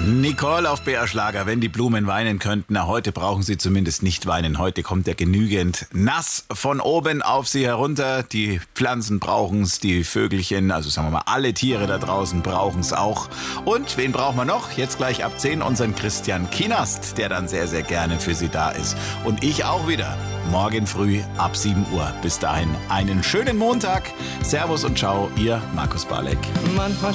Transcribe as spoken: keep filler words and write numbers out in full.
Nicole auf B R Schlager, wenn die Blumen weinen könnten. Na, heute brauchen sie zumindest nicht weinen. Heute kommt ja genügend nass von oben auf sie herunter. Die Pflanzen brauchen es, die Vögelchen, also sagen wir mal, alle Tiere da draußen brauchen es auch. Und wen brauchen wir noch? Jetzt gleich ab zehn unseren Christian Kienast, der dann sehr, sehr gerne für Sie da ist. Und ich auch wieder. Morgen früh ab sieben Uhr. Bis dahin einen schönen Montag. Servus und ciao, Ihr Markus Barleck. Manchmal